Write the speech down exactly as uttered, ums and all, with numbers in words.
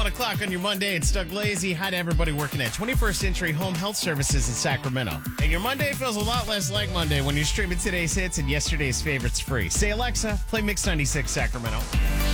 o'clock on your Monday. It's Doug Lazy. Hi to everybody working at twenty-first Century Home Health Services in Sacramento. And your Monday feels a lot less like Monday when you're streaming today's hits and yesterday's favorites free. Say, Alexa, play Mix ninety-six Sacramento.